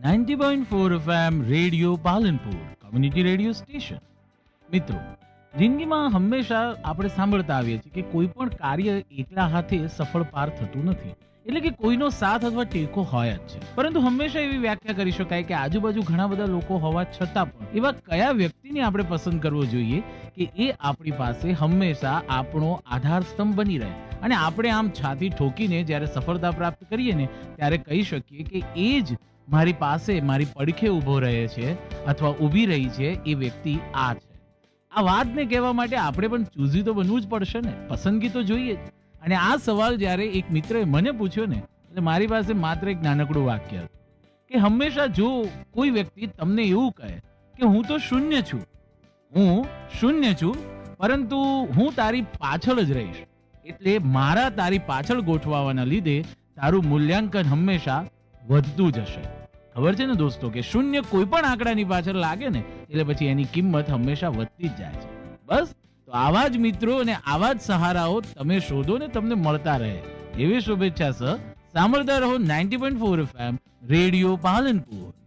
90.4 FM radio Palanpur community radio station. મિત્રો, જિંદગીમાં હંમેશા આપણે સાંભળતા આવીએ છીએ કે કોઈ પણ કાર્ય એકલા હાથે સફળ પાર થતું નથી. એટલે કે કોઈનો સાથ અથવા ટેકો હોય જ છે. પરંતુ હંમેશા એવી વ્યાખ્યા કરી શકાય કે આજુબાજુ ઘણા બધા લોકો હોવા છતાં પણ એવા કયા વ્યક્તિને આપણે પસંદ કરવો જોઈએ કે એ આપણી પાસે હંમેશા આપણો આધાર સ્તંભ બની રહે, અને આપણે આમ છાતી ઠોકીને જ્યારે સફળતા પ્રાપ્ત કરીએ ને ત્યારે કહી શકીએ કે એ જ મારી પાસે મારી પડખે ઊભો રહે છે અથવા ઊભી રહી છે, એ વ્યક્તિ આ છે. આ વાતને કહેવા માટે આપણે પણ ચૂઝી તો બનવું જ પડશે ને, પસંદગી તો જોઈએ જ. અને આ સવાલ જ્યારે એક મિત્રએ મને પૂછ્યો ને, એટલે મારી પાસે માત્ર એક નાનકડું વાક્ય હતું કે હંમેશા જો કોઈ વ્યક્તિ તમને એવું કહે કે હું તો શૂન્ય છું, પરંતુ હું તારી પાછળ જ રહીશ, એટલે મારા તારી પાછળ ગોઠવાવાના લીધે તારું મૂલ્યાંકન હંમેશા વધતું જશે. ખબર છે ને દોસ્તો કે શૂન્ય કોઈ પણ આંકડાની પાછળ લાગે ને એટલે પછી એની કિંમત હંમેશા વધતી જ જાય છે. બસ, તો આવા જ મિત્રો અને આવા જ સહારાઓ તમે શોધો ને તમને મળતા રહે, એવી શુભેચ્છા સહ સાંભળતા રહો 90.4 FM રેડિયો પાલનપુર.